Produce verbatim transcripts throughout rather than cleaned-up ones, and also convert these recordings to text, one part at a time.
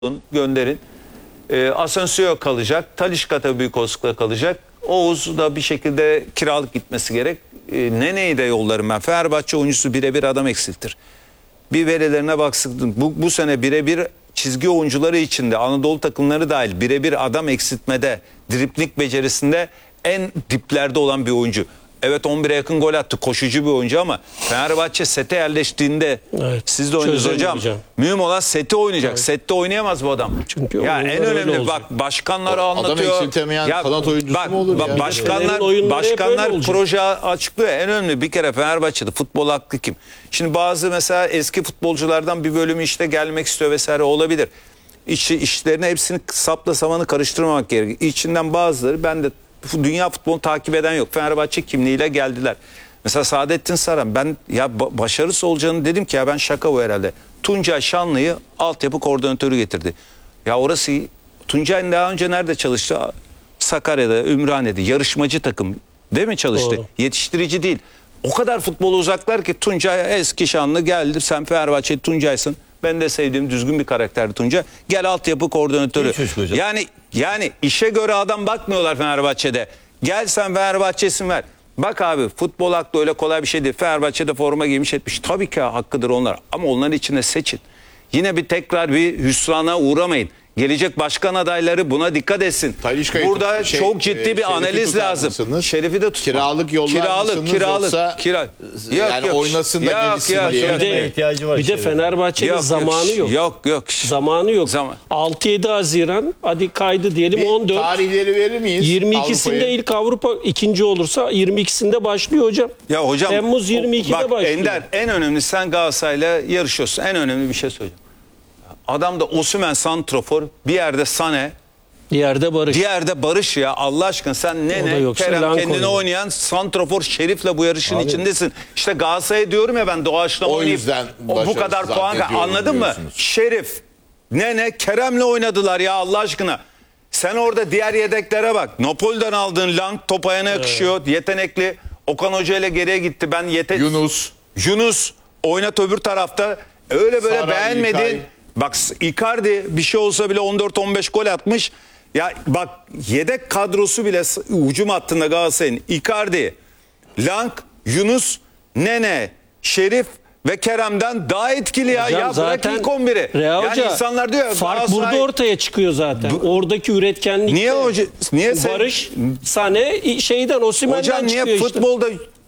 gönderin. E, Asensio kalacak. Talisca da büyük olasılıkla kalacak. Oğuz da bir şekilde kiralık gitmesi gerek. E, Nene'yi de yollarım ben. Fenerbahçe oyuncusu birebir adam eksiltir. Bir verilerine baksın. Bu, bu sene birebir çizgi oyuncuları içinde Anadolu takımları dahil birebir adam eksiltmede, dripling becerisinde en diplerde olan bir oyuncu. Evet, on bire yakın gol attı. Koşucu bir oyuncu ama Fenerbahçe sete yerleştiğinde, evet, siz de oynadınız hocam. hocam. Mühim olan sete oynayacak. Evet. Sette oynayamaz bu adam. Çünkü ya en önemli bak, başkanlar o, anlatıyor. Adam eksiltemeyen ya, kanat oyuncusu bak, mu olur bak, ya? Başkanlar, başkanlar proje açıklıyor. En önemli bir kere Fenerbahçe'de futbol aklı kim? Şimdi bazı mesela eski futbolculardan bir bölümü işte gelmek istiyor vesaire olabilir. İş, işlerine hepsini sapla samanı karıştırmamak gerekiyor. İçinden bazıları, ben de dünya futbolunu takip eden yok. Fenerbahçe kimliğiyle geldiler. Mesela Saadettin Saran, ben ya başarısı olacağını dedim ki ya ben şaka bu herhalde. Tuncay Şanlı'yı altyapı koordinatörü getirdi. Ya orası, Tuncay daha önce nerede çalıştı? Sakarya'da, Ümraniye'de yarışmacı takım değil mi çalıştı? Doğru. Yetiştirici değil. O kadar futbolu uzaklar ki Tuncay eski Şanlı geldi. Sen Fenerbahçe Tuncay'sın. Ben de sevdiğim düzgün bir karakterdi Tuncay. Gel altyapı koordinatörü. Yani yani işe göre adam bakmıyorlar Fenerbahçe'de. Gel sen Fenerbahçe'sin ver. Bak abi, futbol aklı öyle kolay bir şey değil. Fenerbahçe'de forma giymiş etmiş. Tabii ki hakkıdır onlar. Ama onların içinde seçin. Yine bir tekrar bir hüsrana uğramayın. Gelecek başkan adayları buna dikkat etsin. Talişka'yı Burada şey, çok ciddi e, bir analiz lazım. Mısınız? Şerif'i de tutma. Kiralık yollar kiralık, mısınız kiralık, yoksa kira. yani yok, oynasın da gelsin diye. Bir de, ihtiyacı var. Bir de Fenerbahçe'nin yok, zamanı yok. Yok yok. Zamanı yok. Zaman. altı yedi Haziran hadi kaydı diyelim bir on dört. Tarihleri verir miyiz? yirmi ikisinde Avrupa'yı? İlk Avrupa ikinci olursa yirmi ikisinde başlıyor hocam. Ya hocam. Temmuz yirmi ikide bak, başlıyor. Ender, en önemli, sen Galatasaray'la yarışıyorsun. En önemli bir şey söyleyeceğim. Adam da Osimhen santrafor, bir yerde Sane, bir yerde Barış. Bir yerde Barış ya, Allah aşkına sen Nene, Kerem kendini oynayan santrafor Şerif'le bu yarışın abi içindesin. İşte Galatasaray'a diyorum ya ben doğaçlama oynayıp o bu kadar puan, anladın mı? Şerif, Nene, Kerem'le oynadılar ya Allah aşkına. Sen orada diğer yedeklere bak. Napoli'den aldığın Lang top ayağına yakışıyor. Evet. Yetenekli. Okan Hoca ile geriye gitti. Ben yete Yunus. Yunus oynat öbür tarafta. Öyle böyle Saray, beğenmedin. İlkay. Bak Icardi bir şey olsa bile on dört on beş gol atmış. Ya bak, yedek kadrosu bile hücum hattında Galatasaray'ın Icardi, Lang, Yunus, Nene, Şerif ve Kerem'den daha etkili ya. Hocam ya bırak ilk on biri. Yani Hoca, insanlar diyor fark Galatasaray... burada ortaya çıkıyor zaten. Bu... Oradaki üretkenlikte. Niye hoca? Niye sen... Barış, Sane şeyden Osimhen'den çıkıyor işte. Hocam niye futbolda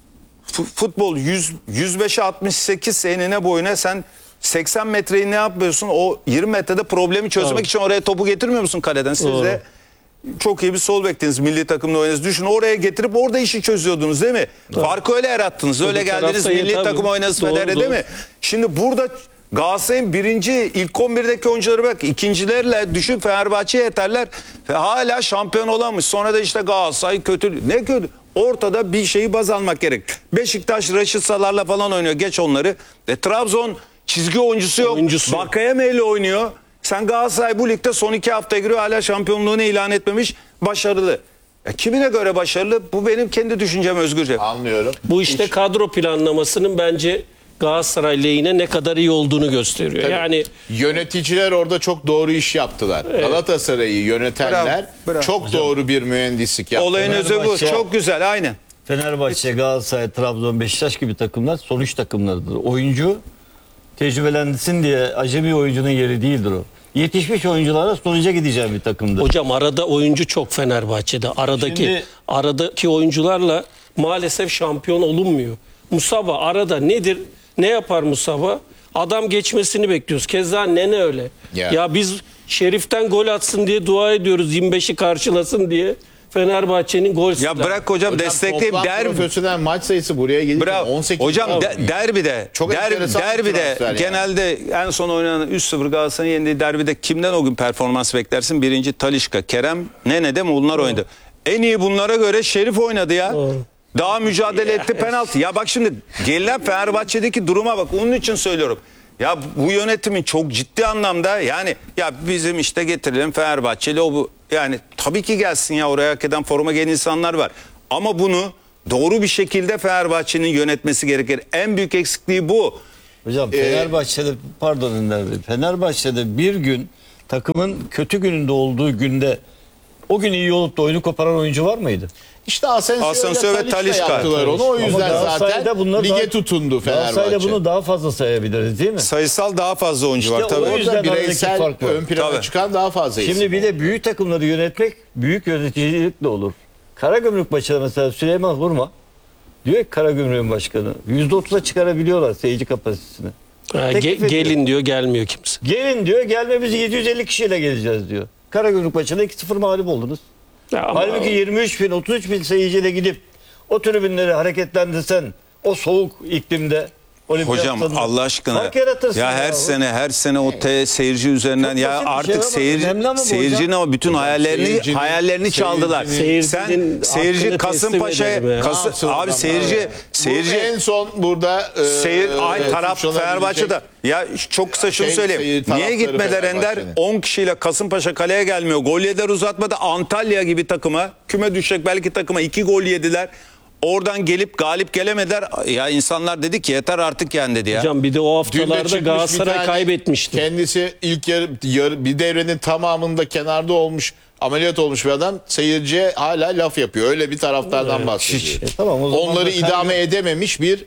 futbol yüz beşe altmış sekiz enine boyuna sen seksen metreyi ne yapıyorsun? O yirmi metrede problemi çözmek evet. için oraya topu getirmiyor musun kaleden? Siz Doğru. de çok iyi bir sol bektiniz, milli takımda oynadınız. Düşün, oraya getirip orada işi çözüyordunuz değil mi? Doğru. Farkı öyle yarattınız. Öyle Tabii geldiniz milli tabii. takım oynasın der değil mi? Şimdi burada Galatasaray'ın birinci ilk on birdeki oyuncuları bak, ikincilerle düşün Fenerbahçe'ye yeterler ve hala şampiyon olamış. Sonra da işte Galatasaray kötü. Ne kötü? Ortada bir şeyi baz almak gerek. Beşiktaş Raşit Salar'la falan oynuyor. Geç onları. Ve Trabzon çizgi oyuncusu yok. Oyuncusu. Bakayeme'yle oynuyor. Sen Galatasaray bu ligde son iki haftaya giriyor. Hala şampiyonluğunu ilan etmemiş. Başarılı. Ya kimine göre başarılı? Bu benim kendi düşüncem özgürce. Anlıyorum. Bu işte Hiç... kadro planlamasının bence Galatasaray lehine ne kadar iyi olduğunu gösteriyor. Tabii. Yani yöneticiler orada çok doğru iş yaptılar. Evet. Galatasaray'ı yönetenler bravo, bravo. çok Hocam. doğru bir mühendislik yaptılar. Olayın özü bu. Çok güzel, aynen. Fenerbahçe, Galatasaray, Trabzon, Beşiktaş gibi takımlar sonuç takımlarıdır. Oyuncu tecrübelensin diye acemi oyuncunun yeri değildir o. Yetişmiş oyunculara sonuca gideceğim bir takımdır. Hocam arada oyuncu çok Fenerbahçe'de. Aradaki Şimdi, aradaki oyuncularla maalesef şampiyon olunmuyor. Musaba arada nedir? Ne yapar Musaba? Adam geçmesini bekliyoruz. Keza Nene öyle. Yeah. Ya biz Şerif'ten gol atsın diye dua ediyoruz. yirmi beşi karşılasın diye. Fenerbahçe'nin gol Ya bırak hocam, hocam destekleyip derbi profesyonel maç sayısı buraya gelirken on sekiz. Hocam de, derbide çok derbi, derbide yani. Genelde en son oynanan üç sıfır Galatasaray'ın yendiği derbide kimden o gün performans beklersin? Birinci Talisca, Kerem, Nene de mi bunlar Doğru. oynadı? En iyi bunlara göre Şerif oynadı ya. Doğru. Daha mücadele etti, penaltı. Ya bak şimdi gelinen Fenerbahçe'deki duruma bak. Onun için söylüyorum. Ya bu yönetimin çok ciddi anlamda yani ya bizim işte getirelim Fenerbahçeli o bu yani tabii ki gelsin ya, oraya hak eden forma giyen insanlar var. Ama bunu doğru bir şekilde Fenerbahçe'nin yönetmesi gerekir. En büyük eksikliği bu. Hocam Fenerbahçe'de ee, pardon Ender Bey, Fenerbahçe'de bir gün takımın kötü gününde olduğu günde o gün iyi olup da oyunu koparan oyuncu var mıydı? İşte Asensio, Asensio ve ve Talisca Talisca yaptılar onu. O Ama yüzden Galatasaray'da zaten bunlar lige daha- tutundu Galatasaray'da Fenerbahçe. bunu daha fazla sayabiliriz değil mi? Sayısal daha fazla oyuncu var İşte tabii. o Orada yüzden aradaki bireysel fark var. ön plana Tabii. çıkan daha fazla isim. Şimdi bir de büyük takımları yönetmek büyük yöneticilikle olur. Karagümrük maçında mesela Süleyman Vurma diyor ki Karagümrük'ün başkanı yüzde otuza çıkarabiliyorlar seyirci kapasitesini. Ha, Teklif ge- ediyor. gelin diyor, gelmiyor kimse. Gelin diyor, gelmemiz yedi yüz elli kişiyle geleceğiz diyor. Karagümrük maçında iki sıfır mağlup oldunuz. Ya ama- Halbuki yirmi üç bin otuz üç bin seyirciyle gidip o tribünleri hareketlendirsen o soğuk iklimde olimpiyat Hocam stadında Allah aşkına fark yaratırsın ya her ya. sene her sene o te, seyirci üzerinden Çok ya basit bir şey artık ama seyirci önemli ama bu seyircinin hocam. ama bütün hayallerini seyircinin- hayallerini çaldılar. Seyircinin Sen hakkını seyirci teslim Kasımpaşa'ya edelim ya. Kasım- Yapsın abi adamlar seyirci ya. seyirci Bu en son burada e, Seyir, ay e, taraf suçlanabilecek- Fenerbahçe'de. Ya çok kısa şunu Şey, söyleyeyim. seyir Niye taraftarı gitmediler Ender? Fenerbahçe'nin. on kişiyle Kasımpaşa kaleye gelmiyor. Gol yediler uzatmada. Antalya gibi takıma, küme düşecek belki takıma iki gol yediler. Oradan gelip galip gelemediler. Ya insanlar dedi ki yeter artık yani dedi ya. Hocam bir de o Dün de haftalarda çıkmış bir Galatasaray tane kaybetmişti. Kendisi ilk yarı, yarı- bir devrenin tamamında kenarda olmuş, ameliyat olmuş bir adam seyirciye hala laf yapıyor. Öyle bir taraftardan bahsediyor. E, tamam, o zaman Onları da idame edememiş bir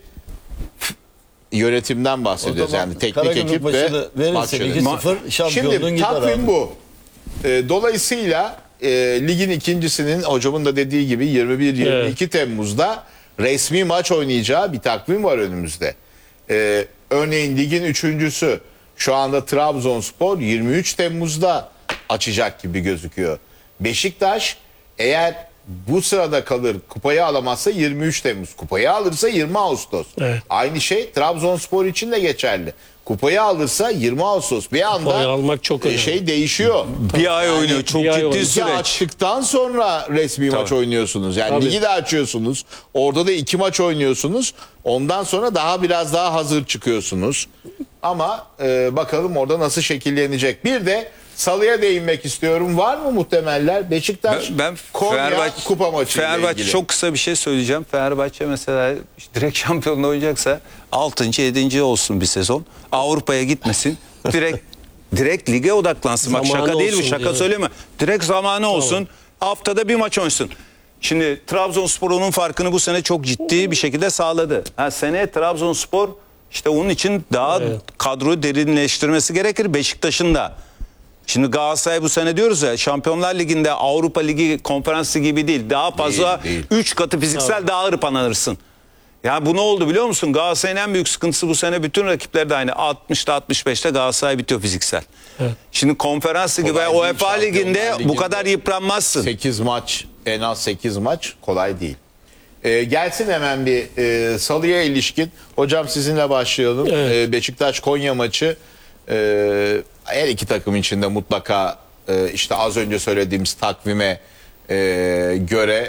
yönetimden bahsediyoruz. O zaman Yani teknik Karagümrük ekip ve maçını verirsen maç iki yönetimi. sıfır şampiyonluğun Şimdi gider takvim abi. bu. E, dolayısıyla e, ligin ikincisinin hocamın da dediği gibi yirmi bir yirmi iki Temmuz'da resmi maç oynayacağı bir takvim var önümüzde. E, örneğin ligin üçüncüsü şu anda Trabzonspor yirmi üç Temmuz'da açacak gibi gözüküyor. Beşiktaş eğer bu sırada kalır kupayı alamazsa yirmi üç Temmuz. Kupayı alırsa yirmi Ağustos. Evet. Aynı şey Trabzonspor için de geçerli. Kupayı alırsa yirmi Ağustos. Bir anda Kupayı almak çok e, önemli. şey değişiyor. bir ay oynuyor. Çok bir ay ciddi oynuyor. Ligi süreç. açtıktan sonra resmi maç oynuyorsunuz. Yani Tabii. ligi de açıyorsunuz. Orada da iki maç oynuyorsunuz. Ondan sonra daha biraz daha hazır çıkıyorsunuz. Ama e, bakalım orada nasıl şekillenecek. Bir de Salı'ya değinmek istiyorum. Var mı muhtemeller? Beşiktaş, Ben, ben Konya Fenerbahçe, kupa maçı ile Fenerbahçe ilgili. çok kısa bir şey söyleyeceğim. Fenerbahçe mesela işte direkt şampiyonluğu oynayacaksa altıncı yedinci olsun bir sezon. Avrupa'ya gitmesin. Direkt direkt lige odaklansın. Bak Zamanı şaka değil bu, olsun şaka diyor. söyleme. Direkt zamanı olsun. Haftada bir maç oynasın. Şimdi Trabzonspor onun farkını bu sene çok ciddi bir şekilde sağladı. Ha, seneye Trabzonspor işte onun için daha Evet. kadroyu derinleştirmesi gerekir. Beşiktaş'ın da. Şimdi Galatasaray bu sene diyoruz ya Şampiyonlar Ligi'nde Avrupa Ligi, Konferans Ligi gibi değil. Daha fazla Değil, değil. üç katı fiziksel daha hırpalanırsın. Ya bu ne oldu biliyor musun? Galatasaray'ın en büyük sıkıntısı bu sene bütün rakipleri de aynı. altmışta altmış beşte Galatasaray bitiyor fiziksel. Şimdi Konferans Ligi Kolay ve değil, UEFA Şampiyonlar Ligi'nde bu Ligi'nde kadar yıpranmazsın. sekiz maç, en az sekiz maç kolay değil. Ee, gelsin hemen bir e, Salı'ya ilişkin. Hocam sizinle başlayalım. Evet. Ee, Beşiktaş-Konya maçı. Ee, her iki takım içinde mutlaka e, işte az önce söylediğimiz takvime e, göre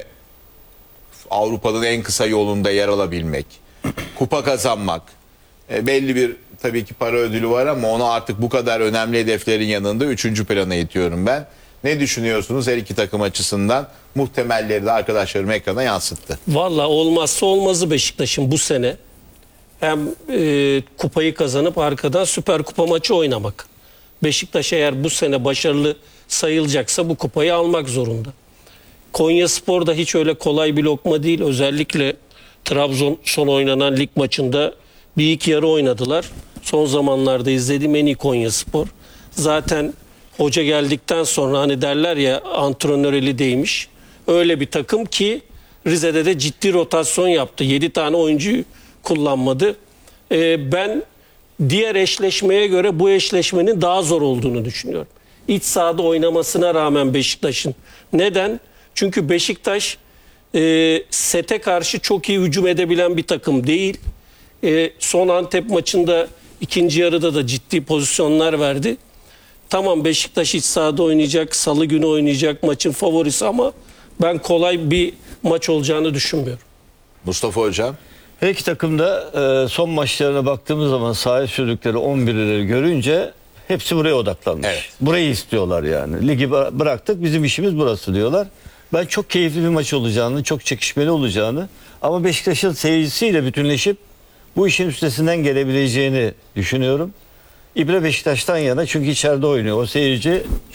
Avrupa'nın en kısa yolunda yer alabilmek, kupa kazanmak, e, belli bir tabii ki para ödülü var ama onu artık bu kadar önemli hedeflerin yanında üçüncü plana itiyorum ben. Ne düşünüyorsunuz her iki takım açısından? Muhtemelleri de arkadaşlarım ekrana yansıttı. Valla olmazsa olmazı Beşiktaş'ın bu sene hem e, kupayı kazanıp arkadan Süper Kupa maçı oynamak. Beşiktaş eğer bu sene başarılı sayılacaksa bu kupayı almak zorunda. Konyaspor da hiç öyle kolay bir lokma değil. Özellikle Trabzon son oynanan lig maçında bir iki yarı oynadılar. Son zamanlarda izlediğim en iyi Konyaspor. Zaten hoca geldikten sonra hani derler ya antrenör eli değmiş. Öyle bir takım ki Rize'de de ciddi rotasyon yaptı. yedi tane oyuncuyu kullanmadı. Ee, ben diğer eşleşmeye göre bu eşleşmenin daha zor olduğunu düşünüyorum. İç sahada oynamasına rağmen Beşiktaş'ın. Neden? Çünkü Beşiktaş e, sete karşı çok iyi hücum edebilen bir takım değil. E, son Antep maçında ikinci yarıda da ciddi pozisyonlar verdi. Tamam Beşiktaş iç sahada oynayacak, salı günü oynayacak maçın favorisi ama ben kolay bir maç olacağını düşünmüyorum. Mustafa Hocam. Her iki takım da e, son maçlarına baktığımız zaman sahaya sürdükleri on birleri görünce hepsi buraya odaklanmış. Evet. Burayı istiyorlar yani. Ligi bı- bıraktık, bizim işimiz burası diyorlar. Ben çok keyifli bir maç olacağını, çok çekişmeli olacağını ama Beşiktaş'ın seyircisiyle bütünleşip bu işin üstesinden gelebileceğini düşünüyorum. İbre Beşiktaş'tan yana çünkü içeride oynuyor. O seyirci